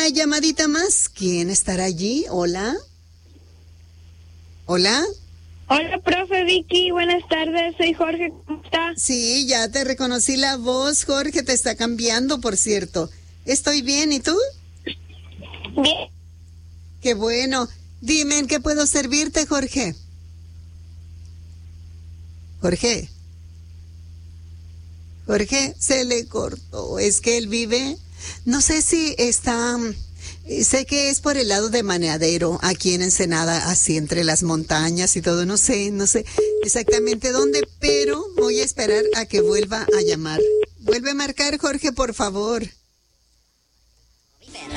Una llamadita más. ¿Quién estará allí? Hola. Hola. Hola, profe Vicky, buenas tardes, soy Jorge, ¿cómo está? Sí, ya te reconocí la voz, Jorge, te está cambiando, por cierto. Estoy bien, ¿y tú? Bien. Qué bueno. Dime, ¿en qué puedo servirte, Jorge? Jorge. Jorge, se le cortó. Es que él vive, no sé si está, sé que es por el lado de Maneadero, aquí en Ensenada, así entre las montañas y todo. No sé exactamente dónde, pero voy a esperar a que vuelva a llamar. Vuelve a marcar, Jorge, por favor.